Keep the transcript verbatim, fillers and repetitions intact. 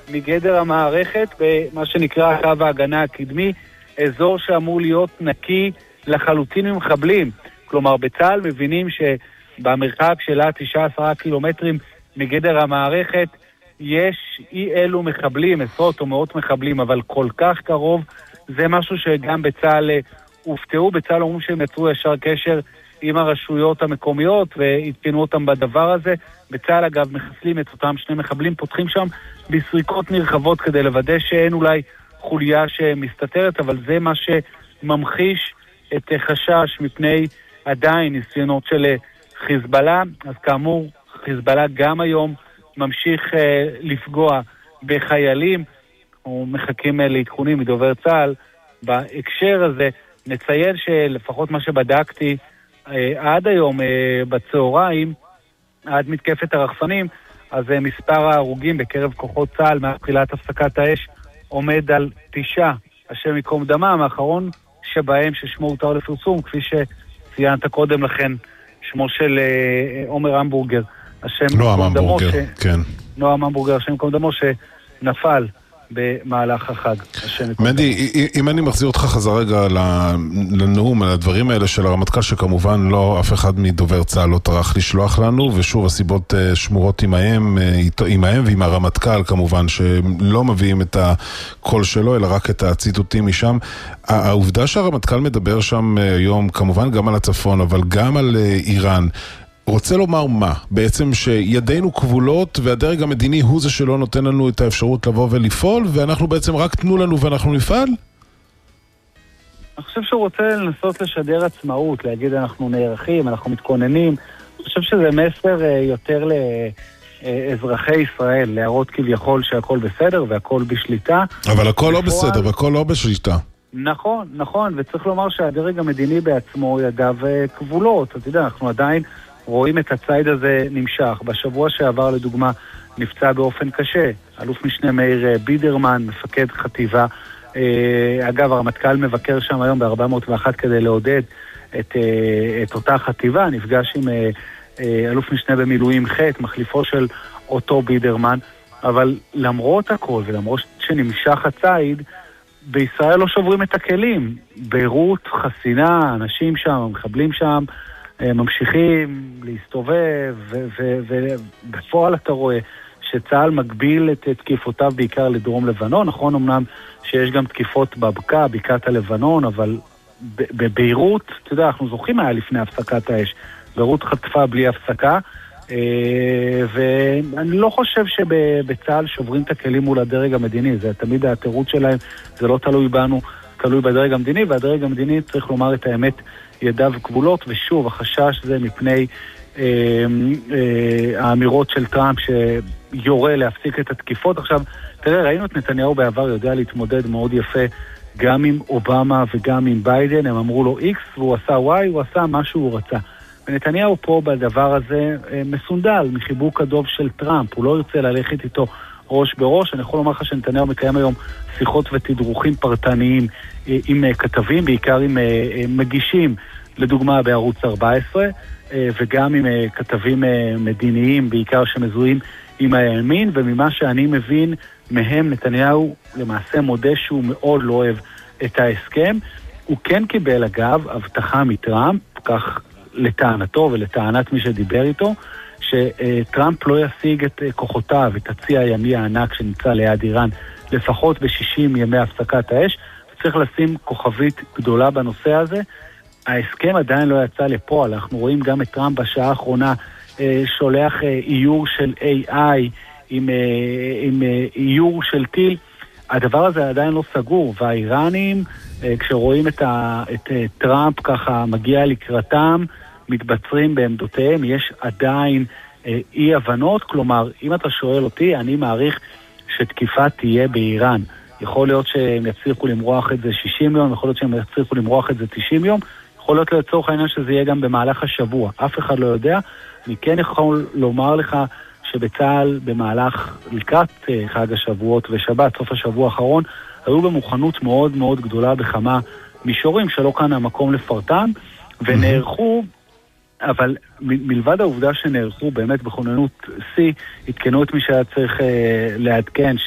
מגדר המערכת במה שנקרא קו ההגנה הקדמי, אזור שאמור להיות נקי לחלוטין ממחבלים. כלומר, בצה"ל מבינים שבמרחק שלה תשעה עשרה קילומטרים מגדר המערכת יש אי אלו מחבלים, עשרות או מאות מחבלים, אבל כל כך קרוב, זה משהו שגם בצה"ל הופתעו. בצה"ל אומרים שהם יצרו ישר קשר עם הרשויות המקומיות והתקינו אותם בדבר הזה. בצה"ל אגב מחסלים את אותם שני מחבלים, פותחים שם בסריקות נרחבות כדי לוודא שאין אולי חוליה שמסתתרת, אבל זה מה שממחיש את חשש מפני עדיין ניסיונות של חיזבאללה. אז כאמור, חיזבאללה גם היום ממשיך uh, לפגוע בחיילים, ומחכים uh, להתכונים מדובר צה"ל. בהקשר הזה נציין שלפחות מה שבדקתי uh, עד היום uh, בצהריים, עד מתקפת הרחפנים, אז uh, מספר ההרוגים בקרב כוחות צה"ל מתחילת הפסקת האש עומד על תשעה, השם יקום דמם. האחרון שבהם ששמו הותר לפרסום, כפי שציינת קודם לכן, שמו של uh, עומר המבורגר, נועם המבורגר, כן. נועם המבורגר, השם יקום דמו, שנפל במהלך החג. מדי, אם אני מחזיר אותך חזרה רגע לנאום, על הדברים האלה של הרמטכ"ל, שכמובן לא אף אחד מדובר צה"ל לא טרח לשלוח לנו, ושוב הסיבות שמורות עמהם, עמהם ועם הרמטכ"ל כמובן, שלא מביאים את הקול שלו, אלא רק את הציטוטים משם. העובדה שהרמטכ"ל מדבר שם היום, כמובן גם על הצפון, אבל גם על איראן, רוצה לומר מה? בעצם שידינו כבולות והדרג המדיני הוא זה שלא נותן לנו את האפשרות לבוא ולפעול, ואנחנו בעצם רק תנו לנו ואנחנו נפעל? אני חושב שהוא רוצה לנסות לשדר עצמאות, להגיד אנחנו נערכים, אנחנו מתכוננים. אני חושב שזה מסר יותר לאזרחי ישראל, להראות כביכול שהכל בסדר והכל בשליטה. אבל הכל לא בסדר והכל לא בשליטה. נכון, נכון, וצריך לומר שהדרג המדיני בעצמו ידיו כבולות. אתה יודע, אנחנו עדיין רואים את הצייד הזה נמשך. בשבוע שעבר לדוגמה נפצע באופן קשה אלוף משנה מאיר בידרמן, מפקד חטיבה. אגב, הרמטכ"ל מבקר שם היום ב-ארבע מאות ואחת כדי לעודד את, את אותה חטיבה. נפגש עם אלוף משנה במילואים ח', מחליפו של אותו בידרמן. אבל למרות הכל ולמרות שנמשך הצייד, בישראל לא שוברים את הכלים. ביירות חסינה, אנשים שם, מחבלים שם, ממשיכים להסתובב, ובפועל אתה רואה שצה"ל מגביל את תקיפותיו בעיקר לדרום לבנון. נכון אמנם שיש גם תקיפות בבקעה, בקעת הלבנון, אבל בביירות, אתה יודע, אנחנו זוכים היה לפני הפסקת האש. ביירות חטפה בלי הפסקה, ואני לא חושב שבצה"ל שוברים את הכלים מול הדרג המדיני. זה תמיד התירוץ שלהם, זה לא תלוי בנו, תלוי בדרג המדיני, והדרג המדיני צריך לומר את האמת, ידיו כבולות. ושוב, החשש זה מפני אה, אה, האמירות של טראמפ שיורה להפסיק את התקיפות. עכשיו, תראה, ראינו את נתניהו בעבר יודע להתמודד מאוד יפה גם עם אובמה וגם עם ביידן. הם אמרו לו X והוא עשה Y, הוא עשה מה שהוא רצה. ונתניהו פה בדבר הזה אה, מסונדל מחיבוק הדוב של טראמפ. הוא לא ירצה ללכת איתו ראש בראש. אני יכול לומר לך שנתניהו מקיים היום שיחות ותדרוכים פרטניים עם כתבים, בעיקר עם מגישים, לדוגמה בערוץ ארבע עשרה, וגם עם כתבים מדיניים, בעיקר שמזוהים עם הימין. וממה שאני מבין מהם, נתניהו למעשה מודה שהוא מאוד לא אוהב את ההסכם. הוא כן קיבל אגב הבטחה מטראמפ, כך לטענתו ולטענת מי שדיבר איתו, שטראמפ לא ישיג את כוחותיו, את הצי הימי הענק שנמצא ליד איראן, לפחות ב-שישים ימי הפסקת האש. צריך לשים כוכבית גדולה בנושא הזה. ההסכם עדיין לא יצא לפועל. אנחנו רואים גם את טראמפ בשעה האחרונה שולח איור של איי איי עם, עם איור של טיל. הדבר הזה עדיין לא סגור, והאיראנים, כשרואים את, ה, את טראמפ ככה מגיע לקראתם, מתבצרים בעמדותיהם. יש עדיין אי הבנות. כלומר, אם אתה שואל אותי, אני מעריך שתקיפה תהיה באיראן. יכול להיות שהם יצליחו למרוח את זה שישים יום, יכול להיות שהם יצליחו למרוח את זה תשעים יום, יכול להיות לצורך העניין שזה יהיה גם במהלך השבוע. אף אחד לא יודע. אני כן יכול לומר לך שבצה"ל במהלך לקראת חג השבועות ושבת, סוף השבוע האחרון, היו במוכנות מאוד מאוד גדולה בכמה מישורים שלא כאן המקום לפרטם, ונערכו, אבל מלבד העובדה שנערכו באמת בכוננות C, התקנו את מי שהיה צריך לעדכן,